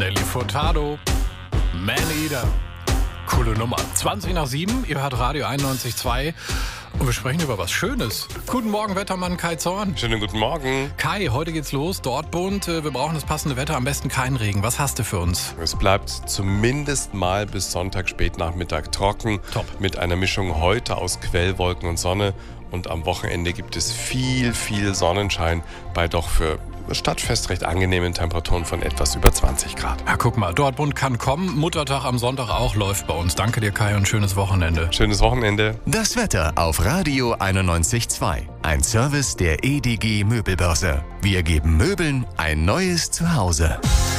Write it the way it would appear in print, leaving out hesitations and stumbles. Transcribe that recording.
Nelly Furtado, Man Eater. Coole Nummer. 20 nach 7, ihr hört Radio 91.2 und wir sprechen über was Schönes. Guten Morgen, Wettermann Kai Zorn. Schönen guten Morgen. Kai, heute geht's los, Dortmund. Wir brauchen das passende Wetter, am besten kein Regen. Was hast du für uns? Es bleibt zumindest mal bis Sonntag Spätnachmittag trocken. Top. Mit einer Mischung heute aus Quellwolken und Sonne. Und am Wochenende gibt es viel Sonnenschein bei doch für stadtfest recht angenehmen Temperaturen von etwas über 20 Grad. Ja, guck mal, Dortmund kann kommen. Muttertag am Sonntag auch läuft bei uns. Danke dir, Kai, und schönes Wochenende. Schönes Wochenende. Das Wetter auf Radio 91.2. Ein Service der EDG Möbelbörse. Wir geben Möbeln ein neues Zuhause.